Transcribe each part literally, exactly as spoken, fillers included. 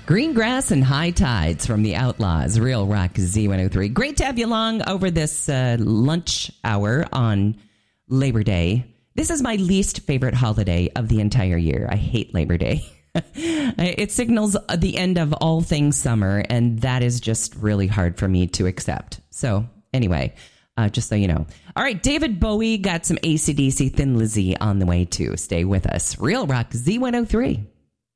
Green Grass and High Tides from the Outlaws, Real Rock Z one oh three. Great to have you along over this uh, lunch hour on Labor Day. This is my least favorite holiday of the entire year. I hate Labor Day. It signals the end of all things summer, and that is just really hard for me to accept. So anyway, uh, just so you know. All right, David Bowie got some A C D C Thin Lizzy on the way too. Stay with us. Real Rock Z one oh three.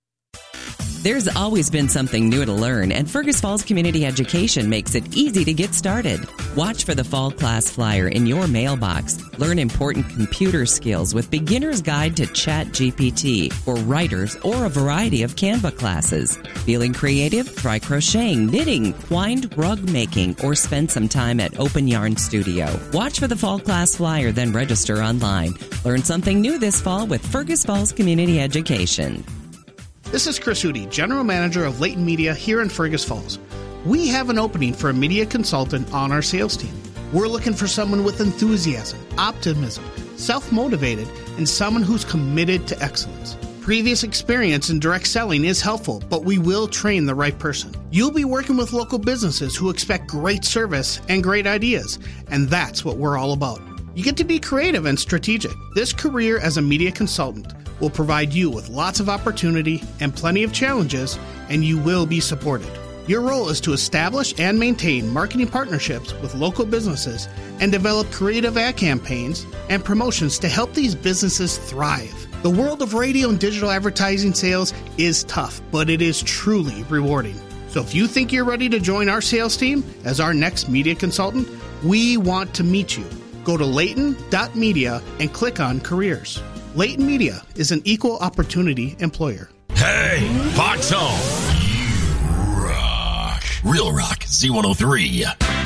There's always been something new to learn, and Fergus Falls Community Education makes it easy to get started. Watch for the fall class flyer in your mailbox. Learn important computer skills with Beginner's Guide to Chat G P T for writers or a variety of Canva classes. Feeling creative? Try crocheting, knitting, twined rug making, or spend some time at Open Yarn Studio. Watch for the fall class flyer, then register online. Learn something new this fall with Fergus Falls Community Education. This is Chris Hootie, General Manager of Leighton Media here in Fergus Falls. We have an opening for a media consultant on our sales team. We're looking for someone with enthusiasm, optimism, self-motivated, and someone who's committed to excellence. Previous experience in direct selling is helpful, but we will train the right person. You'll be working with local businesses who expect great service and great ideas, and that's what we're all about. You get to be creative and strategic. This career as a media consultant will provide you with lots of opportunity and plenty of challenges, and you will be supported. Your role is to establish and maintain marketing partnerships with local businesses and develop creative ad campaigns and promotions to help these businesses thrive. The world of radio and digital advertising sales is tough, but it is truly rewarding. So if you think you're ready to join our sales team as our next media consultant, we want to meet you. Go to Leighton dot media and click on Careers. Leighton Media is an equal opportunity employer. Hey, Fox Home. You rock. Real Rock Z one oh three.